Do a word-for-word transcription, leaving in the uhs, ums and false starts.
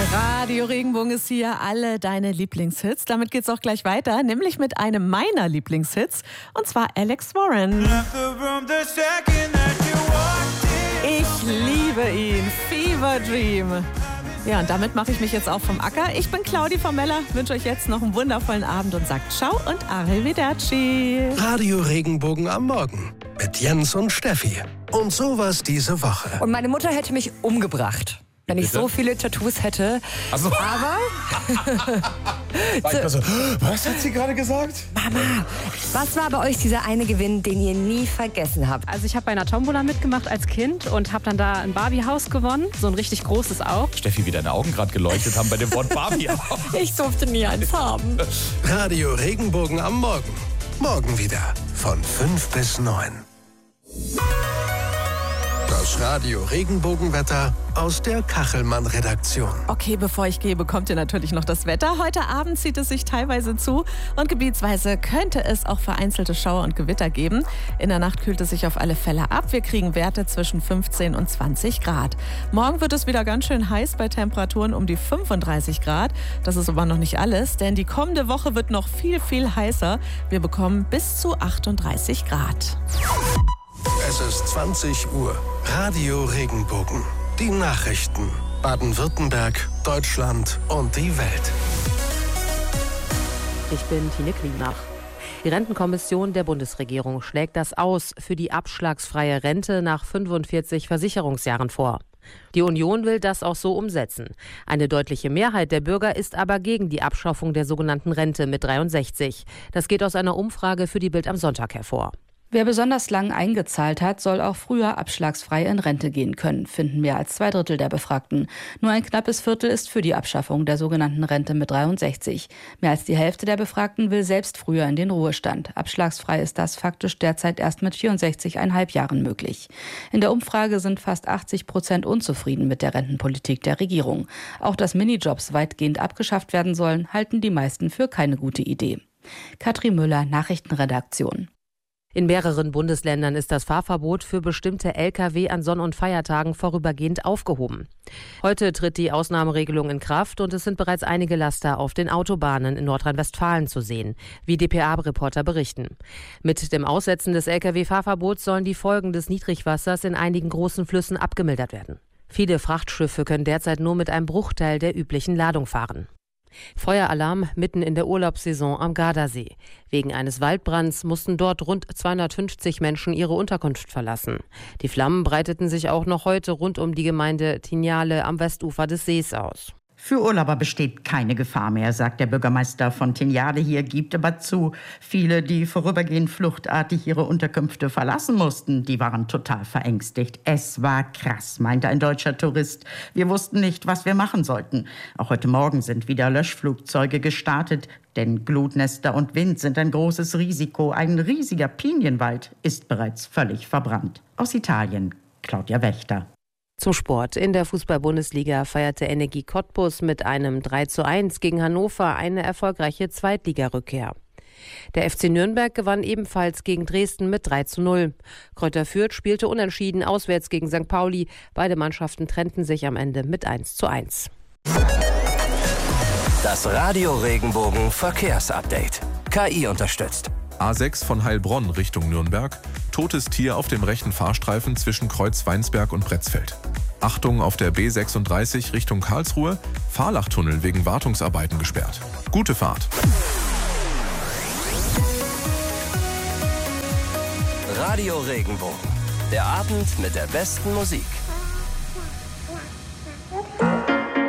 Radio Regenbogen ist hier, alle deine Lieblingshits. Damit geht's auch gleich weiter, nämlich mit einem meiner Lieblingshits, und zwar Alex Warren. Ich liebe ihn, Fever Dream. Ja, und damit mache ich mich jetzt auch vom Acker. Ich bin Claudi Formella, wünsche euch jetzt noch einen wundervollen Abend und sagt Ciao und Arrivederci. Radio Regenbogen am Morgen mit Jens und Steffi. Und sowas diese Woche. Und meine Mutter hätte mich umgebracht, wenn ich Bitte? so viele Tattoos hätte. Ach so. Aber, War ich so, was hat sie gerade gesagt? Mama, was war bei euch dieser eine Gewinn, den ihr nie vergessen habt? Also ich habe bei einer Tombola mitgemacht als Kind und habe dann da ein Barbie-Haus gewonnen, so ein richtig großes auch. Steffi, wie deine Augen gerade geleuchtet haben bei dem Wort Barbie. Ich durfte nie eins haben. Radio Regenbogen am Morgen. Morgen wieder von fünf bis neun. Das Radio Regenbogenwetter aus der Kachelmann-Redaktion. Okay, bevor ich gehe, bekommt ihr natürlich noch das Wetter. Heute Abend zieht es sich teilweise zu und gebietsweise könnte es auch vereinzelte Schauer und Gewitter geben. In der Nacht kühlt es sich auf alle Fälle ab. Wir kriegen Werte zwischen fünfzehn und zwanzig Grad. Morgen wird es wieder ganz schön heiß bei Temperaturen um die fünfunddreißig Grad. Das ist aber noch nicht alles, denn die kommende Woche wird noch viel, viel heißer. Wir bekommen bis zu achtunddreißig Grad. Es ist zwanzig Uhr. Radio Regenbogen. Die Nachrichten. Baden-Württemberg, Deutschland und die Welt. Ich bin Tine Klienach. Die Rentenkommission der Bundesregierung schlägt das Aus für die abschlagsfreie Rente nach fünfundvierzig Versicherungsjahren vor. Die Union will das auch so umsetzen. Eine deutliche Mehrheit der Bürger ist aber gegen die Abschaffung der sogenannten Rente mit dreiundsechzig. Das geht aus einer Umfrage für die Bild am Sonntag hervor. Wer besonders lang eingezahlt hat, soll auch früher abschlagsfrei in Rente gehen können, finden mehr als zwei Drittel der Befragten. Nur ein knappes Viertel ist für die Abschaffung der sogenannten Rente mit dreiundsechzig. Mehr als die Hälfte der Befragten will selbst früher in den Ruhestand. Abschlagsfrei ist das faktisch derzeit erst mit vierundsechzig Komma fünf Jahren möglich. In der Umfrage sind fast achtzig Prozent unzufrieden mit der Rentenpolitik der Regierung. Auch dass Minijobs weitgehend abgeschafft werden sollen, halten die meisten für keine gute Idee. Katrin Müller, Nachrichtenredaktion. In mehreren Bundesländern ist das Fahrverbot für bestimmte L K W an Sonn- und Feiertagen vorübergehend aufgehoben. Heute tritt die Ausnahmeregelung in Kraft und es sind bereits einige Laster auf den Autobahnen in Nordrhein-Westfalen zu sehen, wie D P A-Reporter berichten. Mit dem Aussetzen des L K W-Fahrverbots sollen die Folgen des Niedrigwassers in einigen großen Flüssen abgemildert werden. Viele Frachtschiffe können derzeit nur mit einem Bruchteil der üblichen Ladung fahren. Feueralarm mitten in der Urlaubssaison am Gardasee. Wegen eines Waldbrands mussten dort rund zweihundertfünfzig Menschen ihre Unterkunft verlassen. Die Flammen breiteten sich auch noch heute rund um die Gemeinde Tinjale am Westufer des Sees aus. Für Urlauber besteht keine Gefahr mehr, sagt der Bürgermeister von Tinjale hier, gibt aber zu. Viele, die vorübergehend fluchtartig ihre Unterkünfte verlassen mussten, die waren total verängstigt. Es war krass, meinte ein deutscher Tourist. Wir wussten nicht, was wir machen sollten. Auch heute Morgen sind wieder Löschflugzeuge gestartet, denn Glutnester und Wind sind ein großes Risiko. Ein riesiger Pinienwald ist bereits völlig verbrannt. Aus Italien, Claudia Wächter. Zum Sport. In der Fußball-Bundesliga feierte Energie Cottbus mit einem drei zu eins gegen Hannover eine erfolgreiche Zweitligarückkehr. Der F C Nürnberg gewann ebenfalls gegen Dresden mit drei zu null. Kräuter Fürth spielte unentschieden auswärts gegen Sankt Pauli. Beide Mannschaften trennten sich am Ende mit eins zu eins. Das Radio Regenbogen Verkehrsupdate. K I unterstützt. A sechs von Heilbronn Richtung Nürnberg. Totes Tier auf dem rechten Fahrstreifen zwischen Kreuz-Weinsberg und Bretzfeld. Achtung auf der B sechsunddreißig Richtung Karlsruhe. Fahrlachtunnel wegen Wartungsarbeiten gesperrt. Gute Fahrt. Radio Regenbogen. Der Abend mit der besten Musik.